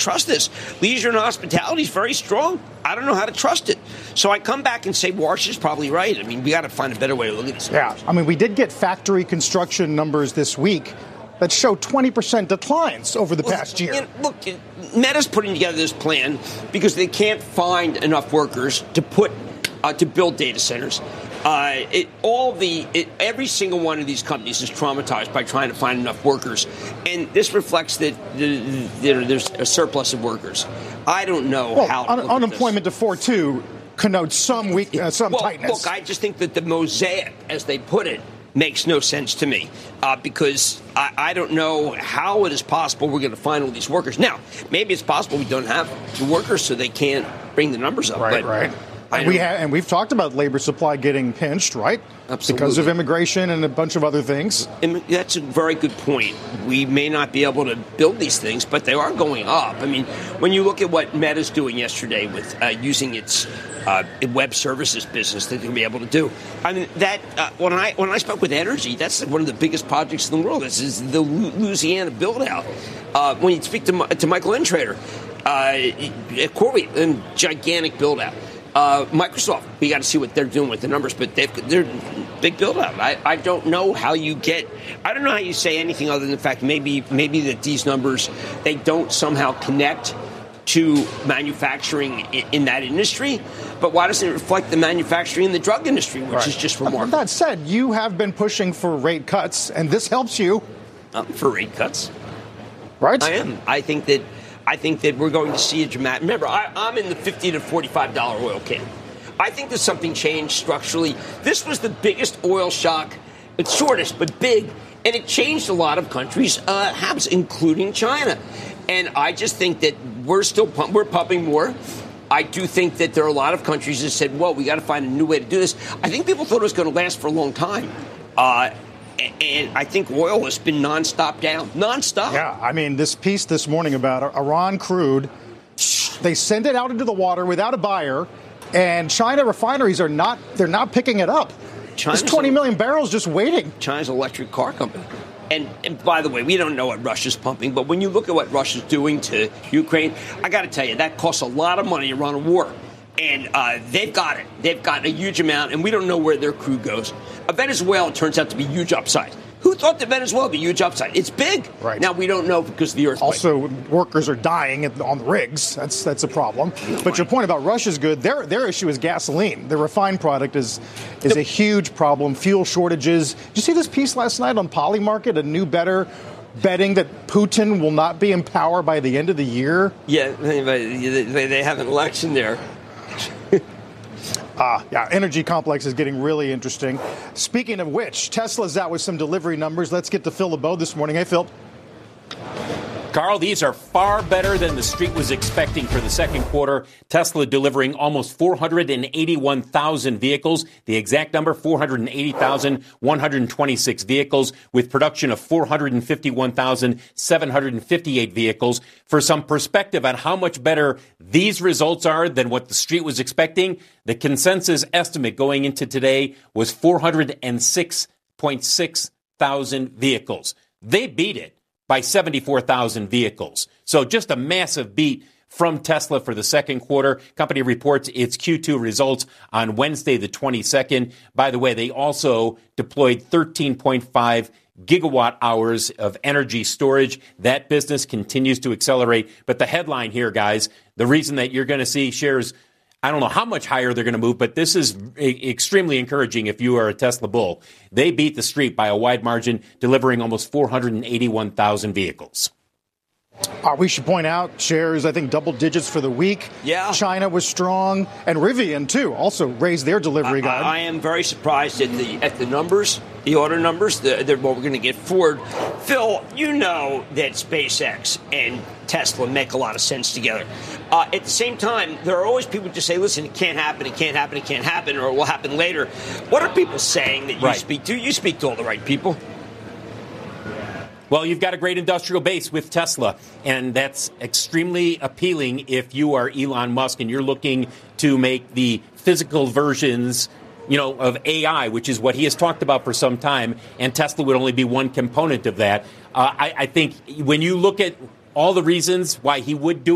trust this. Leisure and hospitality is very strong. I don't know how to trust it. So I come back and say Warsh is probably right. I mean, we got to find a better way to look at this. Yeah, I mean, we did get factory construction numbers this week that show 20% declines over the past year. You know, look, Meta's putting together this plan because they can't find enough workers to build data centers. Every single one of these companies is traumatized by trying to find enough workers, and this reflects that there's a surplus of workers. I don't know how. Unemployment to 4.2 connotes some tightness. Look, I just think that the mosaic, as they put it, makes no sense to me because I don't know how it is possible we're going to find all these workers. Now, maybe it's possible we don't have the workers, so they can't bring the numbers up. Right. And we've talked about labor supply getting pinched, right? Absolutely. Because of immigration and a bunch of other things. That's a very good point. We may not be able to build these things, but they are going up. I mean, when you look at what Meta's doing yesterday with using its web services business that they're going to be able to do. I mean, that when I spoke with Energy, that's one of the biggest projects in the world. This is the Louisiana build-out. When you speak to Michael Entrader, CoreWeave, gigantic build-out. Microsoft, we got to see what they're doing with the numbers, but they're big build out. I don't know how you say anything other than the fact maybe that these numbers, they don't somehow connect to manufacturing in that industry. But why doesn't it reflect the manufacturing in the drug industry, which is just remarkable? That said, you have been pushing for rate cuts, and this helps you. For rate cuts. Right? I am. I think that we're going to see a dramatic. Remember, I'm in the $50 to $45 oil camp. I think there's something changed structurally. This was the biggest oil shock, it's shortest but big, and it changed a lot of countries' habits, including China. And I just think that we're pumping more. I do think that there are a lot of countries that said, "Well, we got to find a new way to do this." I think people thought it was going to last for a long time. And I think oil has been nonstop down. Nonstop. Yeah, I mean, this piece this morning about Iran crude, they send it out into the water without a buyer, and China refineries they're not picking it up. There's 20 million barrels just waiting. China's electric car company. And by the way, we don't know what Russia's pumping, but when you look at what Russia's doing to Ukraine, I got to tell you, that costs a lot of money to run a war. And they've got it. They've got a huge amount, and we don't know where their crude goes. Venezuela turns out to be huge upside. Who thought that Venezuela would be huge upside? It's big. Right. Now, we don't know because of the earthquake. Also, workers are dying on the rigs. That's a problem. But your point about Russia's good. Their issue is gasoline. The refined product is a huge problem. Fuel shortages. Did you see this piece last night on Polymarket? A new betting that Putin will not be in power by the end of the year? Yeah, they have an election there. Energy complex is getting really interesting. Speaking of which, Tesla's out with some delivery numbers. Let's get to Phil LeBeau this morning. Hey, Phil. Carl, these are far better than the street was expecting for the second quarter. Tesla delivering almost 481,000 vehicles. The exact number, 480,126 vehicles, with production of 451,758 vehicles. For some perspective on how much better these results are than what the street was expecting, the consensus estimate going into today was 406.6 thousand vehicles. They beat it by 74,000 vehicles. So just a massive beat from Tesla for the second quarter. Company reports its Q2 results on Wednesday, the 22nd. By the way, they also deployed 13.5 gigawatt hours of energy storage. That business continues to accelerate. But the headline here, guys, the reason that you're going to see shares, I don't know how much higher they're going to move, but this is extremely encouraging if you are a Tesla bull. They beat the street by a wide margin, delivering almost 481,000 vehicles. We should point out shares, I think, double digits for the week. Yeah. China was strong, and Rivian, too, also raised their delivery guide. I am very surprised at the numbers, the order numbers, what we're going to get forward. Phil, you know that SpaceX and Tesla make a lot of sense together. At the same time, there are always people who just say, listen, it can't happen, it can't happen, it can't happen, or it will happen later. What are people saying that you speak to? You speak to all the right people. Well, you've got a great industrial base with Tesla, and that's extremely appealing if you are Elon Musk and you're looking to make the physical versions, of AI, which is what he has talked about for some time, and Tesla would only be one component of that. I think when you look at all the reasons why he would do